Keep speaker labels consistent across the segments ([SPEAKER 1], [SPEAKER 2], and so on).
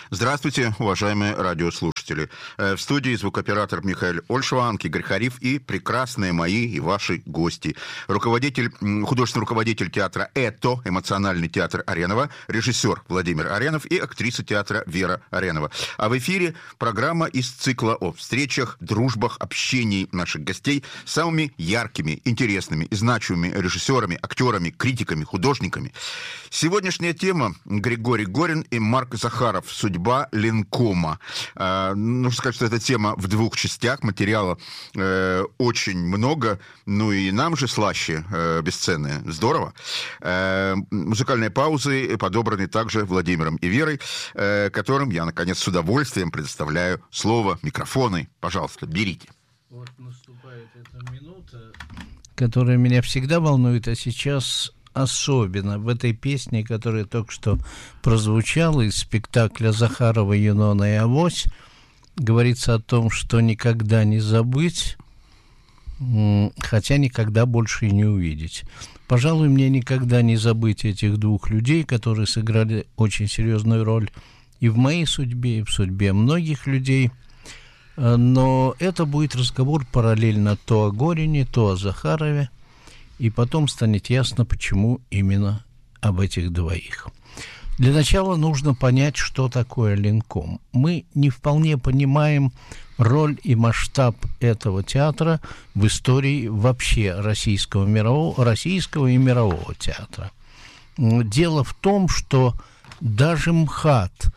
[SPEAKER 1] Здравствуйте, уважаемые радиослушатели. В студии звукооператор Михаил Ольшванг, Игорь Хариф и прекрасные мои и ваши гости. Художественный руководитель театра «ЭТО», эмоциональный театр Аренова, режиссер Владимир Аренов и актриса театра Вера Аренова. А в эфире программа из цикла о встречах, дружбах, общении наших гостей с самыми яркими, интересными и значимыми режиссерами, актерами, критиками, художниками. Сегодняшняя тема — Григорий Горин и Марк Захаров. «Судьба Ленкома». Нужно сказать, что эта тема в двух частях. Материала очень много. Ну и нам же слаще бесценные. Здорово. Музыкальные паузы подобраны также Владимиром и Верой, которым я, наконец, с удовольствием предоставляю слово, микрофоны. Пожалуйста, берите.
[SPEAKER 2] Вот наступает эта минута, которая меня всегда волнует, а сейчас особенно в этой песне, которая только что прозвучала из спектакля Захарова «Юнона и Авось», говорится о том, что никогда не забыть, хотя никогда больше и не увидеть. Пожалуй, мне никогда не забыть этих двух людей, которые сыграли очень серьезную роль и в моей судьбе, и в судьбе многих людей. Но это будет разговор параллельно то о Горине, то о Захарове, и потом станет ясно, почему именно об этих двоих. Для начала нужно понять, что такое Ленком. Мы не вполне понимаем роль и масштаб этого театра в истории вообще российского и мирового театра. Дело в том, что даже МХАТ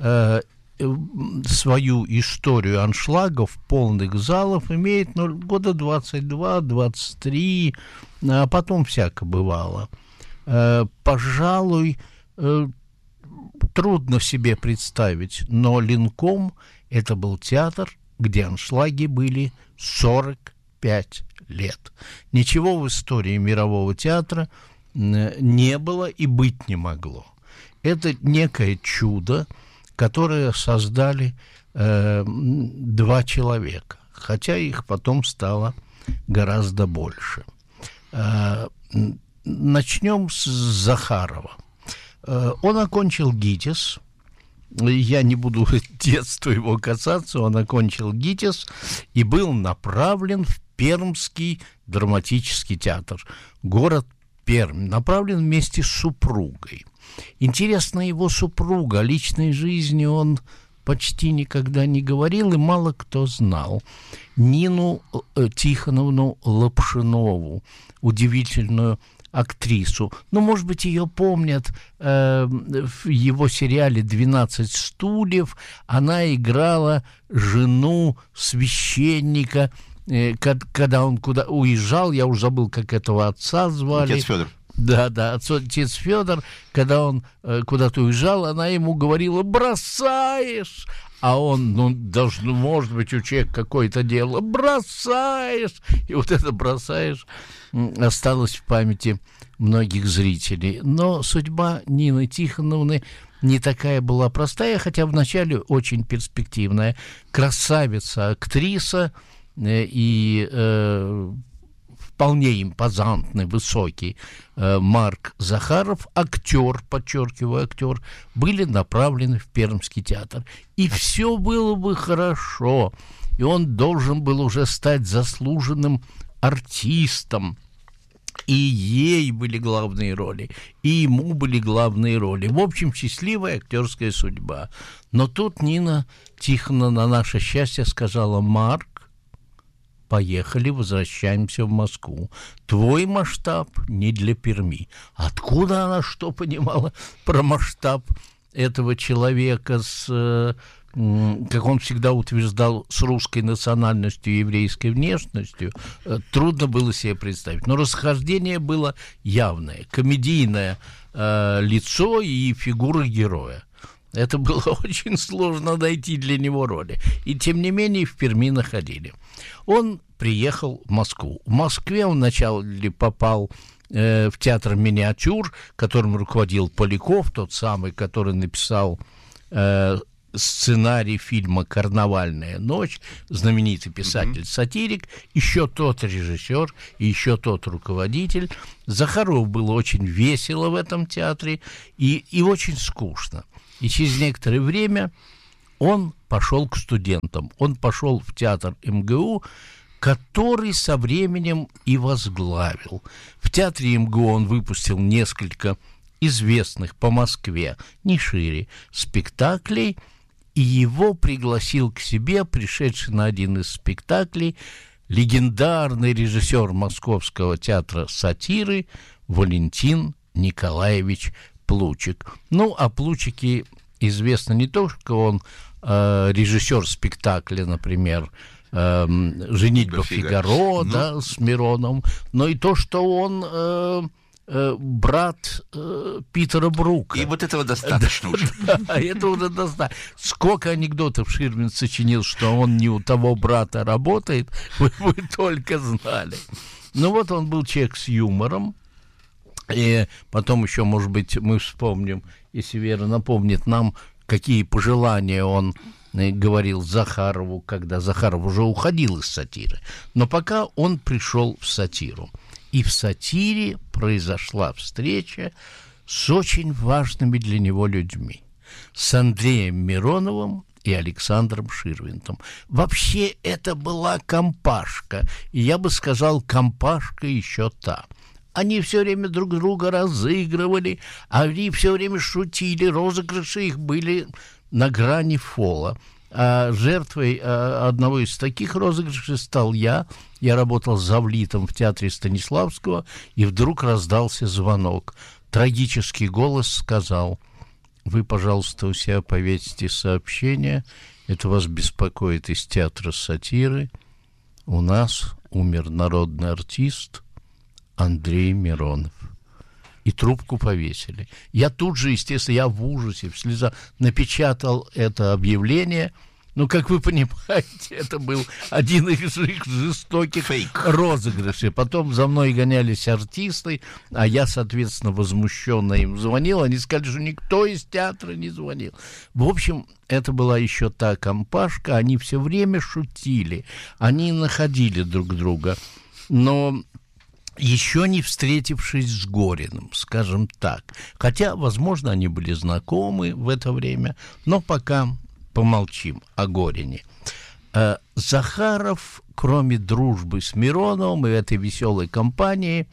[SPEAKER 2] свою историю аншлагов, полных залов, имеет года 22-23, а потом всяко бывало. Пожалуй, трудно себе представить, но Ленком — это был театр, где аншлаги были 45 лет. Ничего в истории мирового театра не было и быть не могло. Это некое чудо, которые создали два человека, хотя их потом стало гораздо больше. Начнем с Захарова. Он окончил ГИТИС. Я не буду детства его касаться. Он окончил ГИТИС и был направлен в Пермский драматический театр, город Пермь. Направлен вместе с супругой. Интересна его супруга. О личной жизни он почти никогда не говорил, и мало кто знал. Нину Тихоновну Лапшинову, удивительную актрису. Ну, может быть, ее помнят в его сериале «12 стульев». Она играла жену священника, когда он куда уезжал, я уже забыл, как этого отца звали.
[SPEAKER 1] Отец Федор.
[SPEAKER 2] Да, отец Федор, когда он куда-то уезжал, она ему говорила: бросаешь, а он, может быть, у человека какое-то дело, бросаешь, и вот это бросаешь осталось в памяти многих зрителей. Но судьба Нины Тихоновны не такая была простая, хотя вначале очень перспективная. Красавица, актриса и вполне импозантный, высокий Марк Захаров, актер, подчеркиваю, актер, были направлены в Пермский театр. И все было бы хорошо, и он должен был уже стать заслуженным артистом. И ей были главные роли, и ему были главные роли. В общем, счастливая актерская судьба. Но тут Нина Тихоновна, на наше счастье, сказала: Марк, поехали, возвращаемся в Москву. Твой масштаб не для Перми. Откуда она что понимала про масштаб этого человека с, как он всегда утверждал, с русской национальностью и еврейской внешностью? Трудно было себе представить. Но расхождение было явное. Комедийное лицо и фигура героя. Это было очень сложно найти для него роли. И, тем не менее, в Перми находили. Он приехал в Москву. В Москве он вначале попал в театр «Миниатюр», которым руководил Поляков, тот самый, который написал сценарий фильма «Карнавальная ночь», знаменитый писатель-сатирик, еще тот режиссер и еще тот руководитель. Захарову было очень весело в этом театре и очень скучно. И через некоторое время он пошел к студентам. Он пошел в театр МГУ, который со временем и возглавил. В театре МГУ он выпустил несколько известных по Москве, не шире, спектаклей, и его пригласил к себе, пришедший на один из спектаклей, легендарный режиссер Московского театра сатиры Валентин Николаевич Плучик. Ну, о Плучике известно не только он режиссер спектакля, например, «Женитьба Фигаро», да, с Мироновым, но и то, что он брат Питера Брука.
[SPEAKER 1] И вот этого достаточно уже.
[SPEAKER 2] Да, этого уже достаточно. Сколько анекдотов Ширвин сочинил, что он не у того брата работает, вы только знали. Ну вот он был человек с юмором. И потом еще, может быть, мы вспомним, если Вера напомнит нам, какие пожелания он говорил Захарову, когда Захаров уже уходил из сатиры. Но пока он пришел в сатиру. И в сатире произошла встреча с очень важными для него людьми. С Андреем Мироновым и Александром Ширвинтом. Вообще это была компашка. И я бы сказал, компашка еще та. Они все время друг друга разыгрывали, они все время шутили, розыгрыши их были на грани фола. А жертвой одного из таких розыгрышей стал я. Я работал завлитом в театре Станиславского, и вдруг раздался звонок. Трагический голос сказал: «Вы, пожалуйста, у себя повесьте сообщение. Это вас беспокоит из театра сатиры. У нас умер народный артист Андрей Миронов». И трубку повесили. Я тут же, естественно, я в ужасе, в слезах напечатал это объявление. Ну, как вы понимаете, это был один из их жестоких розыгрышей. Потом за мной гонялись артисты, а я, соответственно, возмущенно им звонил. Они сказали, что никто из театра не звонил. В общем, это была еще та компашка. Они все время шутили. Они находили друг друга. Но еще не встретившись с Гориным, скажем так. Хотя, возможно, они были знакомы в это время, но пока помолчим о Горине. Захаров, кроме дружбы с Мироновым и этой веселой компании,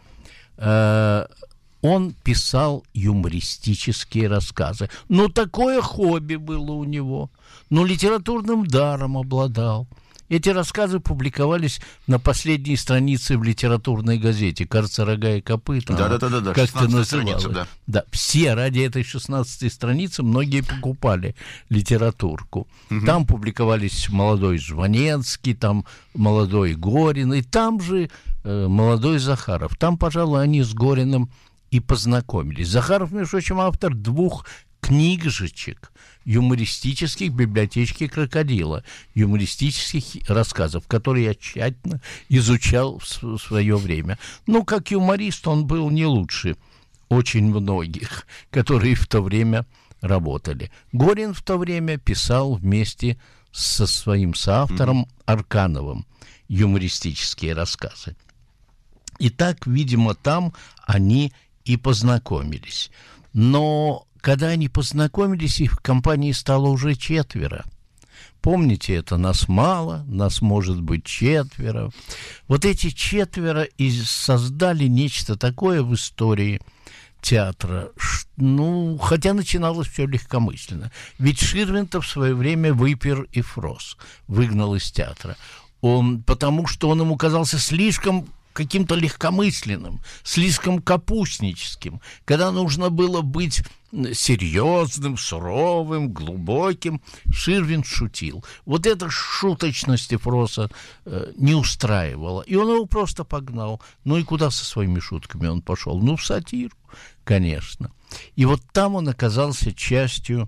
[SPEAKER 2] он писал юмористические рассказы. Ну, такое хобби было у него. Ну, литературным даром обладал. Эти рассказы публиковались на последней странице в литературной газете. Кажется, «Рога и копыта».
[SPEAKER 1] Да.
[SPEAKER 2] Как-то называлось. Да, все ради этой 16-й страницы многие покупали литературку. Угу. Там публиковались молодой Жванецкий, там молодой Горин, и там же молодой Захаров. Там, пожалуй, они с Гориным и познакомились. Захаров, между прочим, автор 2 книжечек юмористических «Библиотечки крокодила», юмористических рассказов, которые я тщательно изучал в свое время. Ну, как юморист он был не лучше очень многих, которые в то время работали. Горин в то время писал вместе со своим соавтором Аркановым юмористические рассказы. И так, видимо, там они и познакомились. Но когда они познакомились, их в компании стало уже 4. Помните это? Нас мало, нас может быть 4. Вот эти 4 и создали нечто такое в истории театра. Ну, хотя начиналось все легкомысленно. Ведь Ширвинтов в свое время выпер Эфрос, выгнал из театра. Потому что он ему казался слишком каким-то легкомысленным, слишком капустническим, когда нужно было быть серьезным, суровым, глубоким. Ширвин шутил. Вот эта шуточность Эфроса не устраивала, и он его просто погнал. Ну и куда со своими шутками он пошел? Ну, в сатиру, конечно. И вот там он оказался частью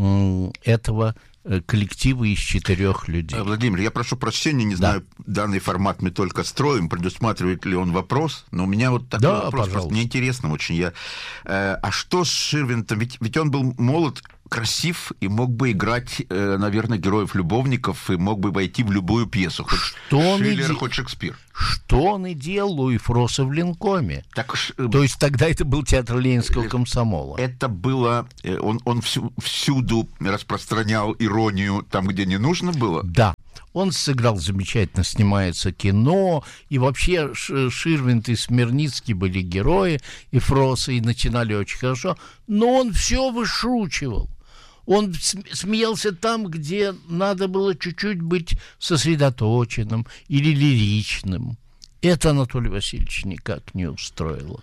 [SPEAKER 2] этого коллектива из 4 людей.
[SPEAKER 1] Владимир, я прошу прощения, не знаю, данный формат мы только строим, предусматривает ли он вопрос, но у меня вот такой вопрос, просто мне интересно очень. А что с Ширвинтом? Ведь он был молод, красив и мог бы играть, наверное, героев-любовников и мог бы войти в любую пьесу, хоть Шиллер, хоть Шекспир.
[SPEAKER 2] Что он и делал у Ефроса в Ленкоме. То есть тогда это был театр Ленинского комсомола.
[SPEAKER 1] Это было... Он всюду распространял иронию там, где не нужно было?
[SPEAKER 2] Да. Он сыграл замечательно, снимается кино, и вообще Ширвинд и Смирницкий были герои Ефроса и начинали очень хорошо, но он все вышучивал. Он смеялся там, где надо было чуть-чуть быть сосредоточенным или лиричным. Это Анатолия Васильевича никак не устроило.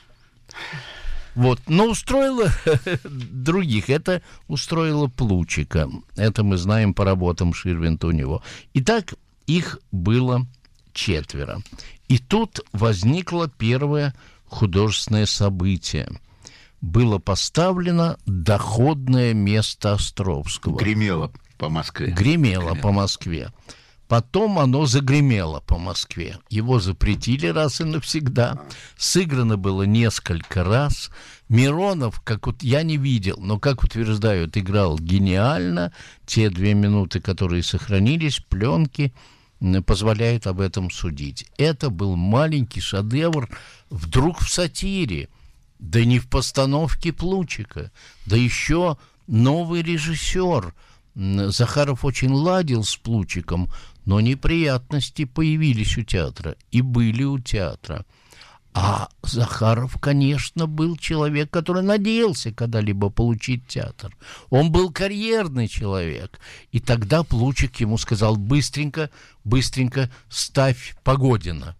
[SPEAKER 2] Вот. Но устроило других. Это устроило Плучика. Это мы знаем по работам Ширвинта у него. Итак, их было 4. И тут возникло первое художественное событие. Было поставлено доходное место Островского.
[SPEAKER 1] Гремело по Москве.
[SPEAKER 2] Гремело по Москве. Потом оно загремело по Москве. Его запретили раз и навсегда. Сыграно было несколько раз. Миронов, как вот я не видел, но, как утверждают, играл гениально. Те 2 минуты, которые сохранились, пленки, позволяют об этом судить. Это был маленький шедевр вдруг в сатире. Да не в постановке Плучика. Да еще новый режиссер. Захаров очень ладил с Плучиком, но неприятности появились у театра и были у театра. А Захаров, конечно, был человек, который надеялся когда-либо получить театр. Он был карьерный человек. И тогда Плучик ему сказал: быстренько, быстренько ставь Погодина.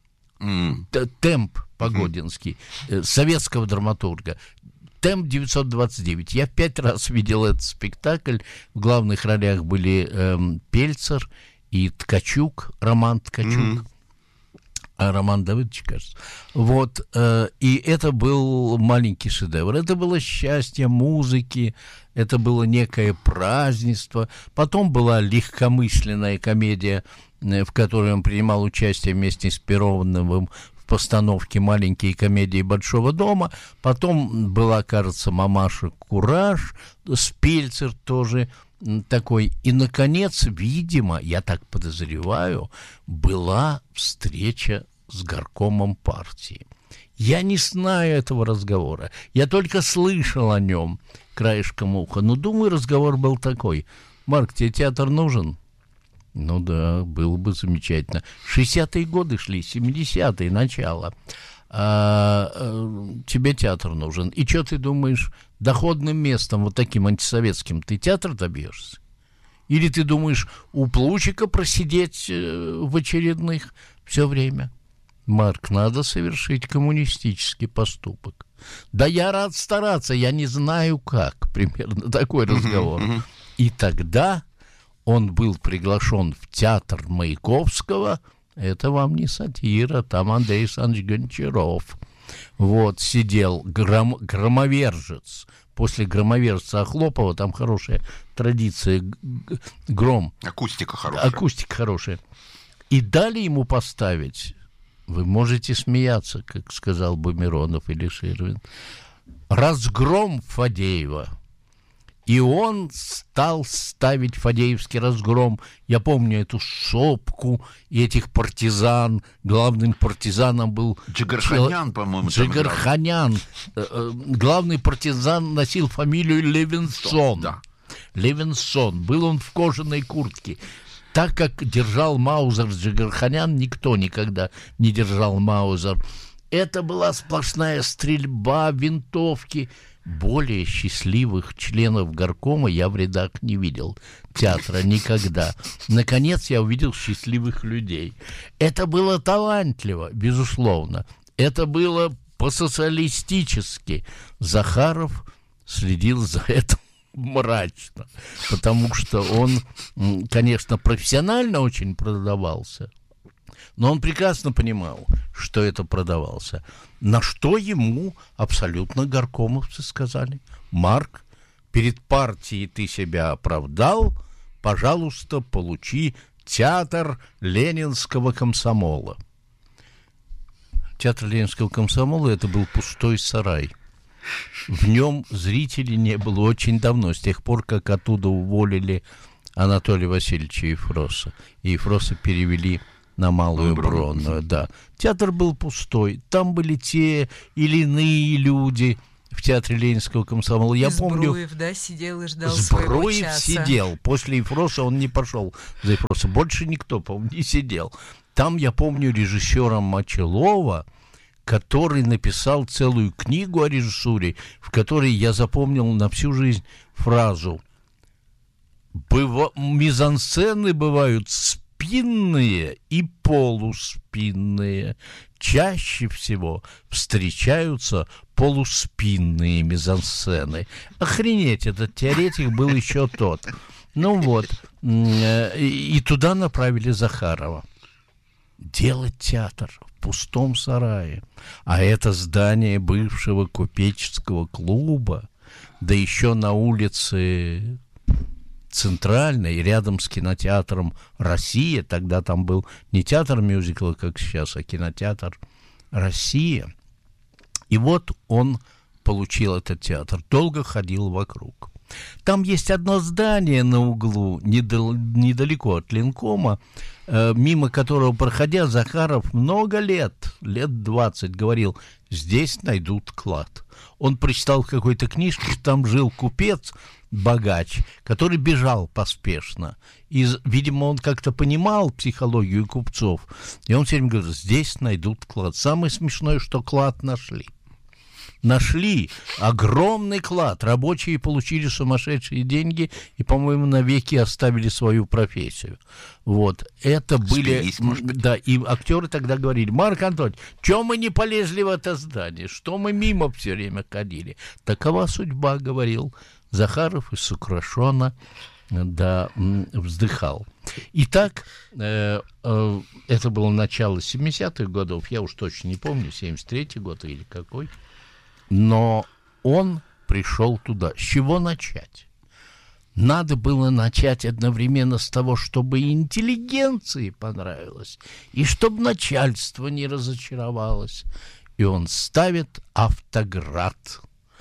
[SPEAKER 2] Темп Погодинский, советского драматурга. Темп 929. Я 5 раз видел этот спектакль. В главных ролях были Пельцер и Ткачук, Роман Ткачук. Роман Давыдович, кажется. Вот. И это был маленький шедевр. Это было счастье музыки, это было некое празднество. Потом была легкомысленная комедия, в которой он принимал участие вместе с Перовновым в постановке «Маленькие комедии Большого дома». Потом была, кажется, «Мамаша Кураж», Спельцер тоже такой. И, наконец, видимо, я так подозреваю, была встреча с горкомом партии. Я не знаю этого разговора. Я только слышал о нем краешком уха. Но, думаю, разговор был такой: «Марк, тебе театр нужен?» Ну да, было бы замечательно. 60-е годы шли, 70-е, начало. Тебе театр нужен. И что ты думаешь, доходным местом, вот таким антисоветским, ты театр добьешься? Или ты думаешь, у Плучика просидеть в очередных все время? Марк, надо совершить коммунистический поступок. Да я рад стараться, я не знаю как. Примерно такой разговор. И тогда он был приглашен в театр Маяковского. Это вам не сатира, там Андрей Александрович Гончаров. Вот, сидел громовержец. После громовержца Охлопова, там хорошая традиция, гром.
[SPEAKER 1] Акустика хорошая.
[SPEAKER 2] Акустика хорошая. И дали ему поставить, вы можете смеяться, как сказал бы Миронов или Ширвин, «Разгром Фадеева». И он стал ставить фадеевский разгром. Я помню эту шопку и этих партизан. Главным партизаном был...
[SPEAKER 1] Джигарханян, по-моему.
[SPEAKER 2] Джигарханян. Главный партизан носил фамилию Левинсон.
[SPEAKER 1] Да.
[SPEAKER 2] Левинсон. Был он в кожаной куртке. Так как держал Маузер Джигарханян, никто никогда не держал Маузер. Это была сплошная стрельба, винтовки. Более счастливых членов горкома я в рядах не видел театра никогда. Наконец я увидел счастливых людей. Это было талантливо, безусловно. Это было по-социалистически. Захаров следил за этим мрачно, потому что он, конечно, профессионально очень продавался, но он прекрасно понимал, что это продавался. На что ему абсолютно горкомовцы сказали: «Марк, перед партией ты себя оправдал, пожалуйста, получи театр Ленинского комсомола». Театр Ленинского комсомола — это был пустой сарай. В нем зрителей не было очень давно, с тех пор, как оттуда уволили Анатолия Васильевича Ефроса. И Ефроса перевели на Малую Бронную. Да. Театр был пустой. Там были те или иные люди в театре Ленинского комсомола. Я помню,
[SPEAKER 3] Збруев, да, сидел и ждал своего часа.
[SPEAKER 2] Сидел. После Ефроса он не пошел за Ефроса. Больше никто, по-моему, не сидел. Там, я помню, режиссера Мочалова, который написал целую книгу о режиссуре, в которой я запомнил на всю жизнь фразу: мизансцены бывают спинные и полуспинные. Чаще всего встречаются полуспинные мизансцены. Охренеть, этот теоретик был еще тот. Ну вот, и туда направили Захарова. Делать театр в пустом сарае. А это здание бывшего купеческого клуба, да еще на улице Центральной, рядом с кинотеатром «Россия». Тогда там был не театр мюзикла, как сейчас, а кинотеатр «Россия». И вот он получил этот театр. Долго ходил вокруг. Там есть одно здание на углу, недалеко от Ленкома, мимо которого, проходя, Захаров много лет 20, говорил: здесь найдут клад. Он прочитал в какой-то книжке, что там жил купец, богач, который бежал поспешно. И, видимо, он как-то понимал психологию купцов. И он все время говорит: здесь найдут клад. Самое смешное, что клад нашли. Нашли огромный клад. Рабочие получили сумасшедшие деньги и, по-моему, навеки оставили свою профессию. Вот. Это были... Да, и актеры тогда говорили: Марк Антонович, чё мы не полезли в это здание? Что мы мимо все время ходили? Такова судьба, говорил Захаров, и сокрушенно, да, вздыхал. Итак, это было начало 70-х годов, я уж точно не помню, 73-й год или какой. Но он пришел туда. С чего начать? Надо было начать одновременно с того, чтобы интеллигенции понравилось, и чтобы начальство не разочаровалось. И он ставит «Автоград».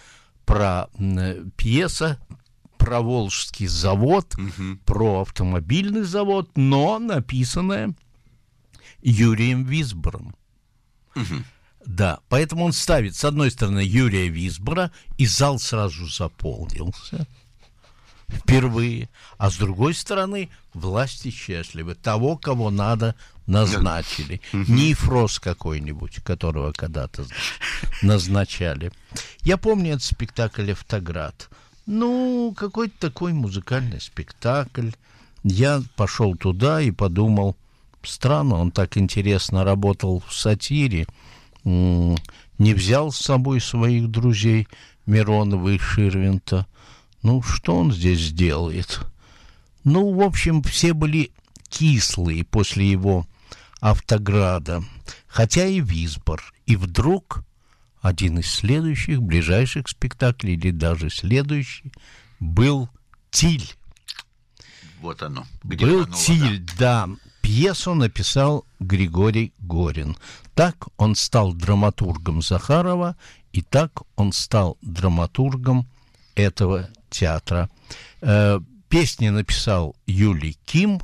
[SPEAKER 2] Пьеса про Волжский завод, про автомобильный завод, но написанная Юрием Висбором. Да, поэтому он ставит, с одной стороны, Юрия Висбора, и зал сразу заполнился впервые, а с другой стороны, власти счастливы. Того, кого надо, назначили. Не Ефрос какой-нибудь, которого когда-то назначали. Я помню этот спектакль «Автоград». Ну, какой-то такой музыкальный спектакль. Я пошел туда и подумал: странно, он так интересно работал в сатире, не взял с собой своих друзей Миронова и Ширвинта. Ну, что он здесь делает? Ну, в общем, все были кислые после его «Автограда», хотя и Висбор. И вдруг один из следующих, ближайших спектаклей, или даже следующий, был «Тиль».
[SPEAKER 1] Вот оно.
[SPEAKER 2] Был «Тиль», да. Пьесу написал Григорий Горин. Так он стал драматургом Захарова, и так он стал драматургом этого театра. Песни написал Юлий Ким,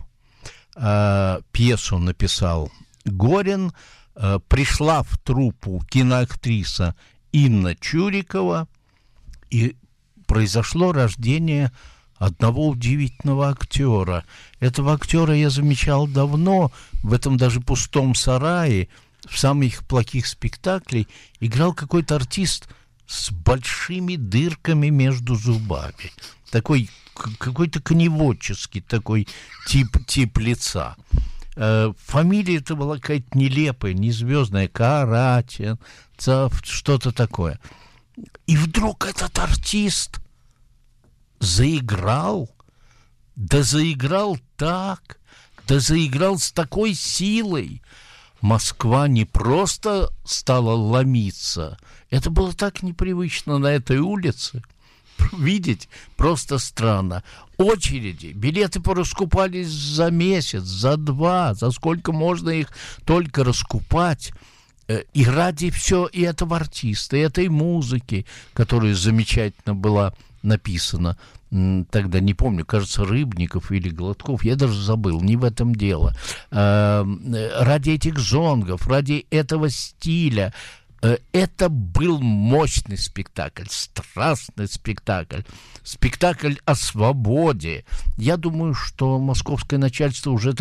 [SPEAKER 2] пьесу написал Горин. Пришла в труппу киноактриса Инна Чурикова, и произошло рождение одного удивительного актера. Этого актера я замечал давно, в этом даже пустом сарае, в самых плохих спектаклях играл какой-то артист с большими дырками между зубами. Такой, какой-то коневодческий такой тип лица. Фамилия это была какая-то нелепая, незвездная, Каратин, что-то такое. И вдруг этот артист заиграл, да заиграл так, да заиграл с такой силой. Москва не просто стала ломиться, это было так непривычно на этой улице. Видеть просто странно. Очереди, билеты пораскупались за месяц, за два, за сколько можно их только раскупать. И ради все и этого артиста, и этой музыки, которая замечательно была написана, тогда не помню, кажется, Рыбников или Гладков, я даже забыл, не в этом дело. Ради этих зонгов, ради этого стиля, это был мощный спектакль, страстный спектакль, спектакль о свободе. Я думаю, что московское начальство уже